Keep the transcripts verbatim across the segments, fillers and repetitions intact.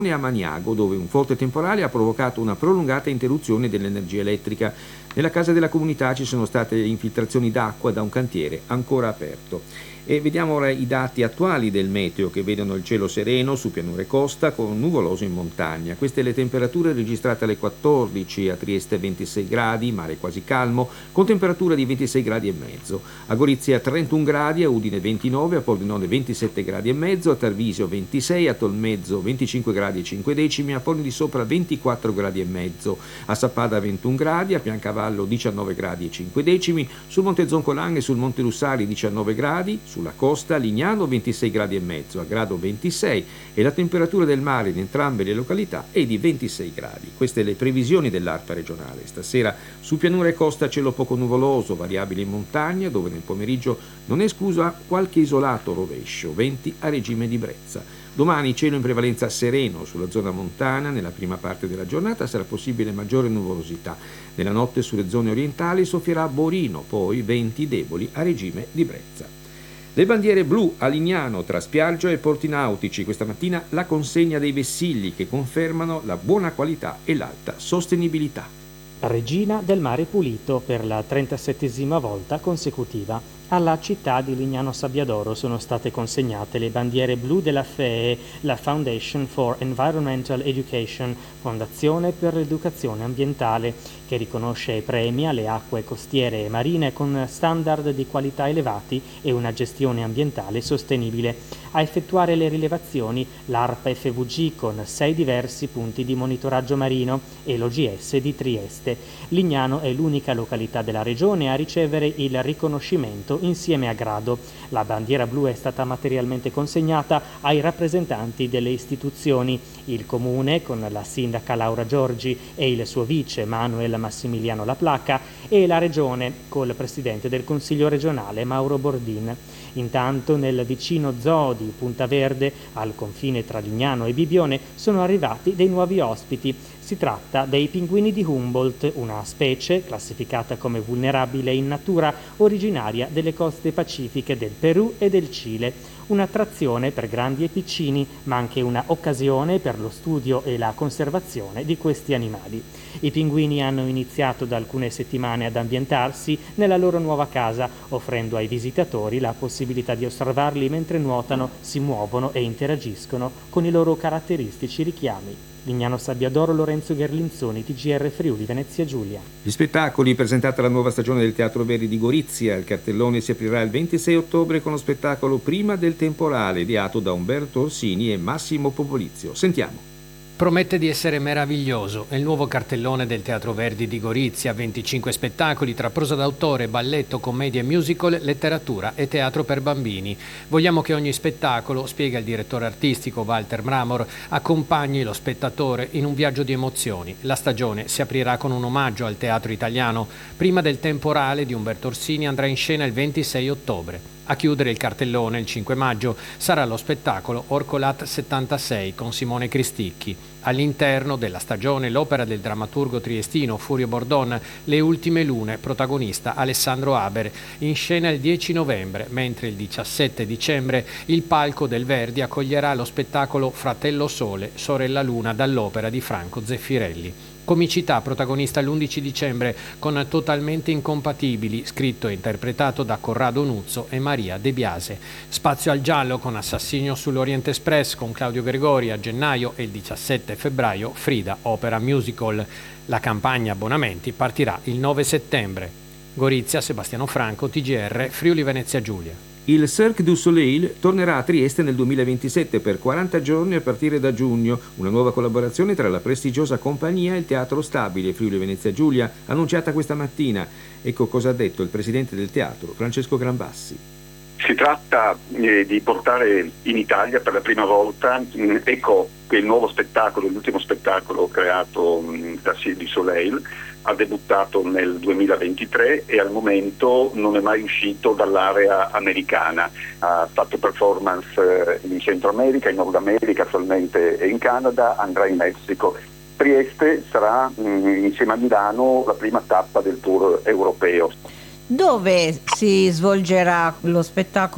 a Maniago, dove un forte temporale ha provocato una prolungata interruzione dell'energia elettrica. Nella casa della comunità ci sono state infiltrazioni d'acqua da un cantiere ancora aperto. E vediamo ora i dati attuali del meteo, che vedono il cielo sereno su pianure e costa con nuvoloso in montagna. Queste le temperature registrate alle quattordici, a Trieste ventisei gradi, mare quasi calmo, con temperatura di ventisei gradi e mezzo. A Gorizia trentuno gradi, a Udine ventinove, a Pordenone ventisette gradi e mezzo, a Tarvisio ventisei, a Tolmezzo venticinque gradi e cinque decimi, a Forni di Sopra ventiquattro gradi e mezzo, a Sappada ventuno gradi, a Piancavallo diciannove gradi e cinque decimi, sul Monte Zoncolan e sul Monte Lussari diciannove gradi, sulla costa Lignano ventisei gradi e mezzo, a Grado ventisei, e la temperatura del mare in entrambe le località è di ventisei gradi. Queste le previsioni dell'ARPA regionale. Stasera su pianura e costa cielo poco nuvoloso, variabile in montagna, dove nel pomeriggio non è escluso qualche isolato rovescio, venti a regime di brezza. Domani cielo in prevalenza sereno sulla zona montana, nella prima parte della giornata sarà possibile maggiore nuvolosità. Nella notte sulle zone orientali soffierà Borino, poi venti deboli a regime di brezza. Le bandiere blu a Lignano tra spiaggia e porti nautici. Questa mattina la consegna dei vessilli che confermano la buona qualità e l'alta sostenibilità. Regina del mare pulito per la trentasettesima volta consecutiva. Alla città di Lignano Sabbiadoro sono state consegnate le bandiere blu della F E E, la Foundation for Environmental Education, Fondazione per l'Educazione Ambientale, che riconosce e premia le acque costiere e marine con standard di qualità elevati e una gestione ambientale sostenibile. A effettuare le rilevazioni l'ARPA F V G con sei diversi punti di monitoraggio marino e l'O G S di Trieste. Lignano è l'unica località della regione a ricevere il riconoscimento insieme a Grado. La bandiera blu è stata materialmente consegnata ai rappresentanti delle istituzioni, il Comune con la sindaca Laura Giorgi e il suo vice Manuel Massimiliano Laplaca e la Regione col presidente del Consiglio regionale Mauro Bordin. Intanto nel vicino zoo di Punta Verde, al confine tra Lignano e Bibione, sono arrivati dei nuovi ospiti. Si tratta dei pinguini di Humboldt, una specie classificata come vulnerabile in natura, originaria delle coste pacifiche del Perù e del Cile. Un'attrazione per grandi e piccini, ma anche una occasione per lo studio e la conservazione di questi animali. I pinguini hanno iniziato da alcune settimane ad ambientarsi nella loro nuova casa, offrendo ai visitatori la possibilità di osservarli mentre nuotano, si muovono e interagiscono con i loro caratteristici richiami. Lignano Sabbiadoro, Lorenzo Gherlinzoni, T G R Friuli, Venezia Giulia. Gli spettacoli, presentata la nuova stagione del Teatro Verdi di Gorizia. Il cartellone si aprirà il ventisei ottobre con lo spettacolo Prima del temporale, ideato da Umberto Orsini e Massimo Popolizio. Sentiamo. Promette di essere meraviglioso. È il nuovo cartellone del Teatro Verdi di Gorizia, venticinque spettacoli tra prosa d'autore, balletto, commedia e musical, letteratura e teatro per bambini. Vogliamo che ogni spettacolo, spiega il direttore artistico Walter Mramor, accompagni lo spettatore in un viaggio di emozioni. La stagione si aprirà con un omaggio al teatro italiano. Prima del temporale di Umberto Orsini andrà in scena il ventisei ottobre. A chiudere il cartellone il cinque maggio sarà lo spettacolo Orcolat settantasei con Simone Cristicchi. All'interno della stagione l'opera del drammaturgo triestino Furio Bordon, Le ultime lune, protagonista Alessandro Haber, in scena il dieci novembre, mentre il diciassette dicembre il palco del Verdi accoglierà lo spettacolo Fratello Sole, sorella Luna dall'opera di Franco Zeffirelli. Comicità protagonista l'undici dicembre con Totalmente incompatibili, scritto e interpretato da Corrado Nuzzo e Maria De Biase. Spazio al giallo con Assassinio sull'Orient Express con Claudio Gregori a gennaio e il diciassette febbraio Frida, opera musical. La campagna abbonamenti partirà il nove settembre. Gorizia, Sebastiano Franco, T G R, Friuli Venezia Giulia. Il Cirque du Soleil tornerà a Trieste nel duemilaventisette per quaranta giorni a partire da giugno, una nuova collaborazione tra la prestigiosa compagnia e il Teatro Stabile Friuli Venezia Giulia, annunciata questa mattina. Ecco cosa ha detto il presidente del teatro, Francesco Grambassi. Si tratta eh, di portare in Italia per la prima volta, mh, ecco che il nuovo spettacolo, l'ultimo spettacolo creato mh, da Cirque du Soleil, ha debuttato nel duemilaventitré e al momento non è mai uscito dall'area americana. Ha fatto performance eh, in Centro America, in Nord America, attualmente è in Canada, andrà in Messico. Trieste sarà mh, insieme a Milano la prima tappa del tour europeo. Dove si svolgerà lo spettacolo?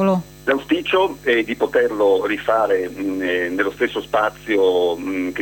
L'auspicio è di poterlo rifare mh, nello stesso spazio mh, che